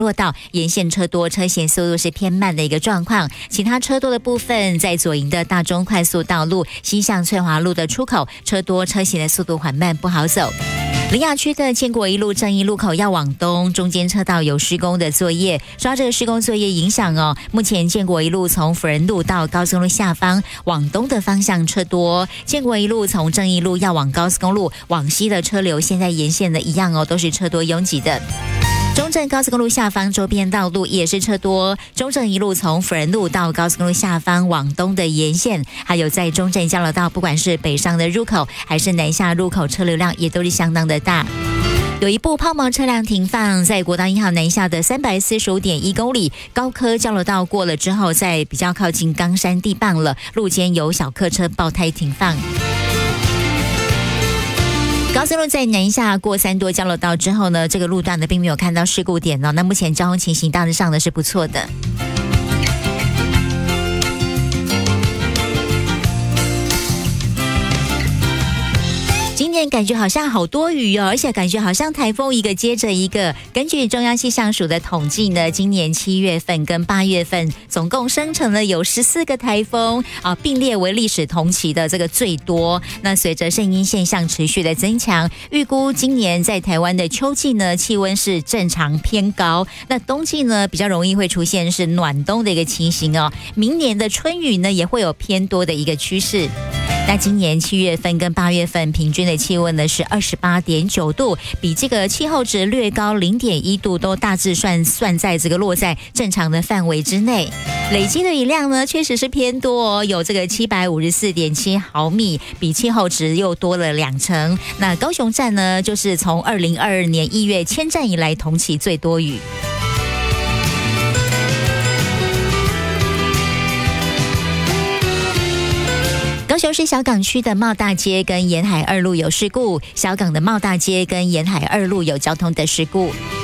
落道沿线车多，车行速度是偏慢的一个状况。其他车多的部分，在左营的大中快速道路、西向翠华路的出口，车多，车行的速度缓慢，不好走。苓雅区的建国一路正义路口要往东，中间车道有施工的作业，受到这个施工作业影响哦。目前建国一路从辅仁路到高速公路下方往东的方向车多，建国一路从正义路要往高速公路往西的车流，现在沿线的一样哦，都是车多拥挤的。中正高速公路下方周边道路也是车多，中正一路从辅仁路到高速公路下方往东的沿线，还有在中正交流道，不管是北上的入口还是南下入口，车流量也都是相当的大。有一部抛锚车辆停放在国道1号南下的345.1公里，高科交流道过了之后，在比较靠近冈山地磅了，路肩有小客车爆胎停放。高速路在南下过三多交流道之后呢，这个路段呢并没有看到事故点哦。那目前交通情形大致上的是不错的。今年感觉好像好多雨哦，而且感觉好像台风一个接着一个。根据中央气象署的统计呢，今年7月份跟8月份总共生成了有14个台风啊，并列为历史同期的这个最多。那随着圣婴现象持续的增强，预估今年在台湾的秋季呢，气温是正常偏高，那冬季呢比较容易会出现是暖冬的一个情形哦。明年的春雨呢也会有偏多的一个趋势。那今年7月份跟8月份平均的气温呢是28.9度，比这个气候值略高0.1度，都大致算在这个落在正常的范围之内。累积的雨量呢确实是偏多哦，有这个754.7毫米，比气候值又多了2成。那高雄站呢就是从2022年1月迁站以来同期最多雨。高雄市小港区的茂大街跟沿海2路有事故，小港的茂大街跟沿海2路有交通的事故。